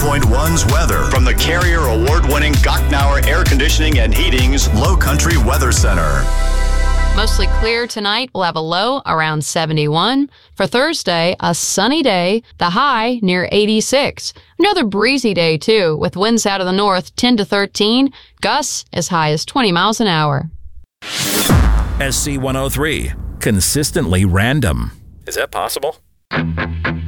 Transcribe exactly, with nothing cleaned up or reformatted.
Point one's weather from the Carrier Award-winning Gocknauer Air Conditioning and Heating's Low Country Weather Center. Mostly clear tonight. We'll have a low around seventy-one. For Thursday, a sunny day, the high near eighty-six. Another breezy day, too, with winds out of the north ten to thirteen, gusts as high as twenty miles an hour. S C one oh three, consistently random. Is that possible?